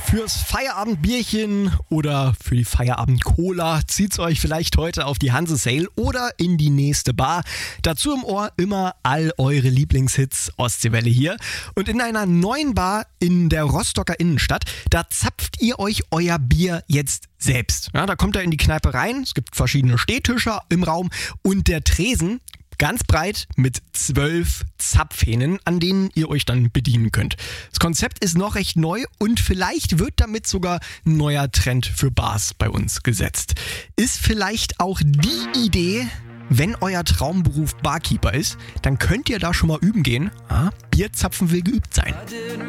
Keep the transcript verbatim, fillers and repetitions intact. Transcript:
Fürs Feierabendbierchen oder für die Feierabend-Cola zieht's euch vielleicht heute auf die Hanse Sale oder in die nächste Bar. Dazu im Ohr immer all eure Lieblingshits, Ostseewelle hier. Und in einer neuen Bar in der Rostocker Innenstadt, da zapft ihr euch euer Bier jetzt selbst. Ja, da kommt ihr in die Kneipe rein, es gibt verschiedene Stehtische im Raum und der Tresen ganz breit mit zwölf Zapfhähnen, an denen ihr euch dann bedienen könnt. Das Konzept ist noch recht neu und vielleicht wird damit sogar ein neuer Trend für Bars bei uns gesetzt. Ist vielleicht auch die Idee, wenn euer Traumberuf Barkeeper ist, dann könnt ihr da schon mal üben gehen. Ah, Bierzapfen will geübt sein.